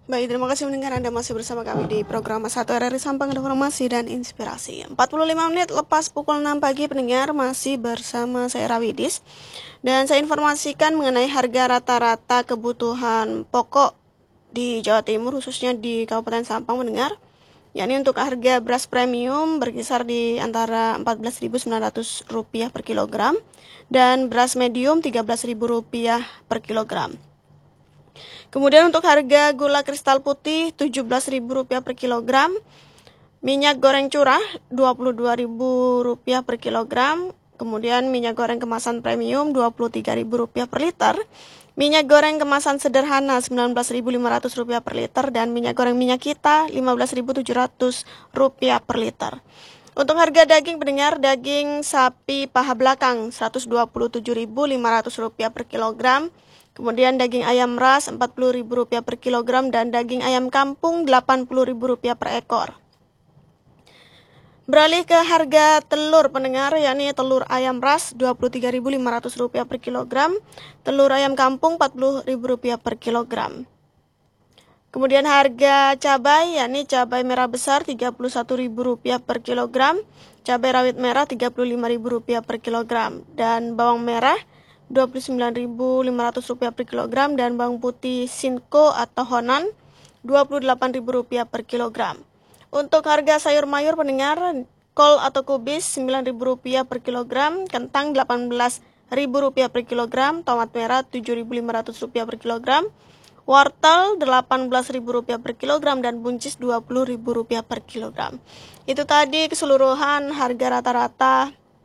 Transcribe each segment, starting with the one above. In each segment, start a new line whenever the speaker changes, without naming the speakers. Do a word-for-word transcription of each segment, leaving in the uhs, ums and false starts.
Baik, terima kasih mendengar. Anda masih bersama kami di program satu R R I Sampang, Informasi dan Inspirasi. empat puluh lima menit lepas pukul enam pagi, pendengar masih bersama saya Rawidis. Dan saya informasikan mengenai harga rata-rata kebutuhan pokok di Jawa Timur, khususnya di Kabupaten Sampang, pendengar. Yakni untuk harga beras premium berkisar di antara empat belas ribu sembilan ratus rupiah per kilogram dan beras medium tiga belas ribu rupiah per kilogram. Kemudian untuk harga gula kristal putih tujuh belas ribu rupiah per kilogram, minyak goreng curah dua puluh dua ribu rupiah per kilogram, kemudian minyak goreng kemasan premium dua puluh tiga ribu rupiah per liter, minyak goreng kemasan sederhana sembilan belas ribu lima ratus rupiah per liter, dan minyak goreng minyak kita lima belas ribu tujuh ratus rupiah per liter. Untuk harga daging, pendengar, daging sapi paha belakang seratus dua puluh tujuh ribu lima ratus rupiah per kilogram, kemudian daging ayam ras empat puluh ribu rupiah per kilogram, dan daging ayam kampung delapan puluh ribu rupiah per ekor. Beralih ke harga telur, pendengar, yakni telur ayam ras dua puluh tiga ribu lima ratus rupiah per kilogram, telur ayam kampung empat puluh ribu rupiah per kilogram. Kemudian harga cabai, yakni cabai merah besar tiga puluh satu ribu rupiah per kilogram, cabai rawit merah tiga puluh lima ribu rupiah per kilogram, dan bawang merah dua puluh sembilan ribu lima ratus rupiah per kilogram, dan bawang putih Sinko atau Honan dua puluh delapan ribu rupiah per kilogram. Untuk harga sayur mayur, pendengar, kol atau kubis sembilan ribu rupiah per kilogram, kentang delapan belas ribu rupiah per kilogram, tomat merah tujuh ribu lima ratus rupiah per kilogram, wortel delapan belas ribu rupiah per kilogram, dan buncis dua puluh ribu rupiah per kilogram. Itu tadi keseluruhan harga rata-rata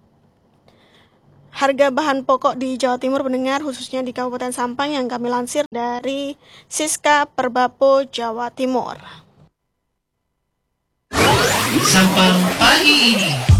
harga bahan pokok di Jawa Timur, pendengar, khususnya di Kabupaten Sampang yang kami lansir dari Siska Perbapo Jawa Timur.
Sampang pagi ini.